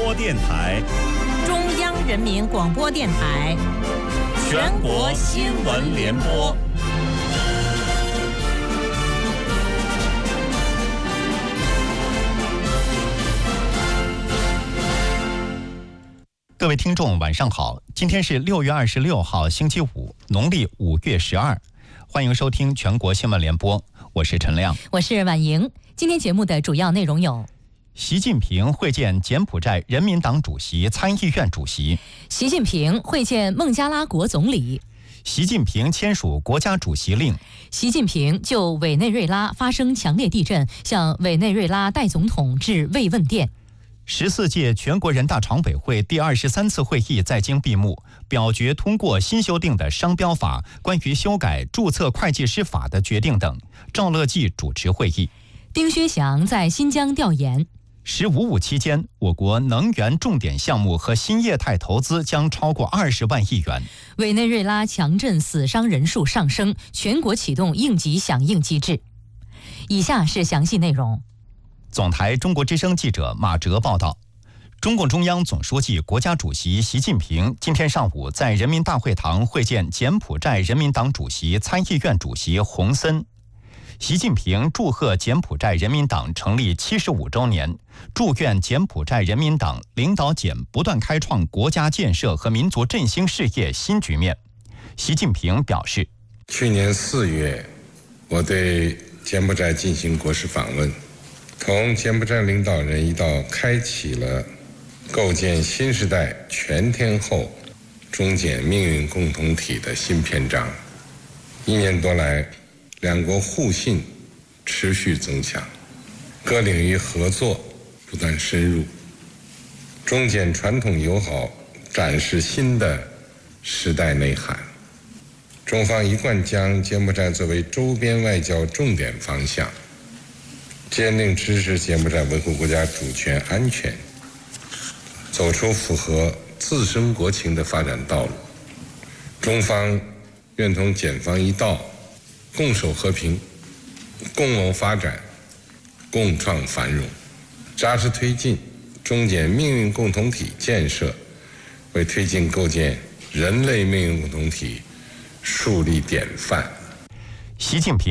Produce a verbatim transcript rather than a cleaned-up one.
播电台、 中央人民广播电台全国新闻联播。 各位听众晚上好，今天是六月二十六号星期五，农历五月十二，欢迎收听全国新闻联播，我是陈亮， 我是婉莹。今天节目的主要内容有： 习近平会见柬埔寨人民党主席、参议院主席； 习近平会见孟加拉国总理； 习近平签署国家主席令； 习近平就委内瑞拉发生强烈地震向委内瑞拉代总统致慰问电。 十四届全国人大常委会第二十三次会议在京闭幕，表决通过新修订的商标法、关于修改注册会计师法的决定等。赵乐际主持会议。 丁薛祥在新疆调研。 十五五期间，我国能源重点项目和新业态投资将超过二十万亿元。 委内瑞拉强震死伤人数上升，全国启动应急响应机制。以下是详细内容。 总台中国之声记者马哲报道，中共中央总书记、国家主席习近平今天上午在人民大会堂会见柬埔寨人民党主席、参议院主席洪森。习近平祝贺柬埔寨人民党成立七十五周年，祝愿柬埔寨人民党领导柬不断开创国家建设和民族振兴事业新局面。习近平表示， 去年四月，我对柬埔寨进行国事访问，同柬埔寨领导人一道开启了构建新时代全天候中柬命运共同体的新篇章。一年多来，两国互信持续增强，各领域合作不断深入，中柬传统友好展示新的时代内涵。中方一贯将柬埔寨作为周边外交重点方向，坚定支持柬埔寨维护国家主权安全，走出符合自身国情的发展道路。中方愿同柬方一道，共守和平，共谋发展，共创繁荣，扎实推进中柬命运共同体建设，为推进构建人类命运共同体树立典范。 习近平